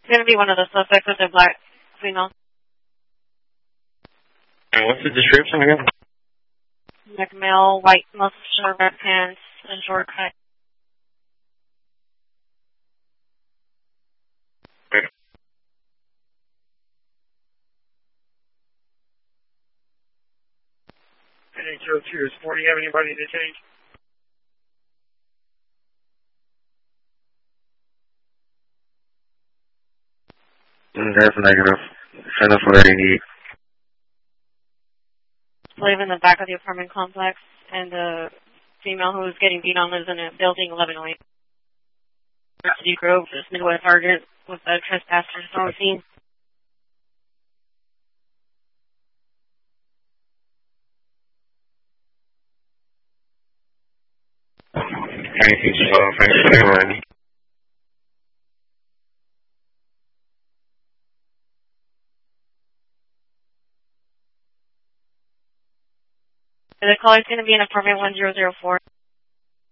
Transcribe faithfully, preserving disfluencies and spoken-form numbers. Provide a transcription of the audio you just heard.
going to be one of the suspects with the black female. And what's the description again? Black male, white muscle shirt, red pants, and short cut. Okay. N H O two is four. Do you have anybody to change? That's negative. Send us whatever you need. Live in the back of the apartment complex, and the female who was getting beat on lives in a building eleven oh eight. University Grove, this Midwest target with a trespasser on the scene. Thank you, so thanks for the ride. The caller is going to be in apartment one zero zero four.